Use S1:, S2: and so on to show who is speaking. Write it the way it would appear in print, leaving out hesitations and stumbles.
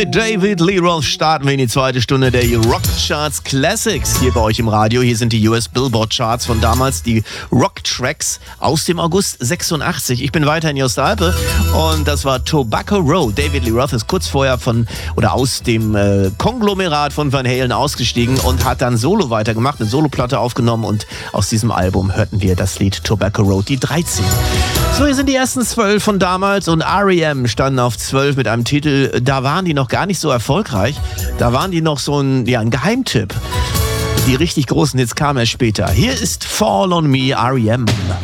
S1: Mit David Lee Roth starten wir in die zweite Stunde der Rock Charts Classics hier bei euch im Radio. Hier sind die US Billboard Charts von damals, die Rock Tracks aus dem August 86. Ich bin weiterhin Jost Alpe und das war Tobacco Road. David Lee Roth ist kurz vorher aus dem Konglomerat von Van Halen ausgestiegen und hat dann Solo weitergemacht, eine Soloplatte aufgenommen und aus diesem Album hörten wir das Lied Tobacco Road, die 13. So, hier sind die ersten 12 von damals und R.E.M. standen auf 12 mit einem Titel, da waren die noch gar nicht so erfolgreich. Da waren die noch so ein Geheimtipp. Die richtig großen Hits kamen erst später. Hier ist Fall on Me, R.E.M.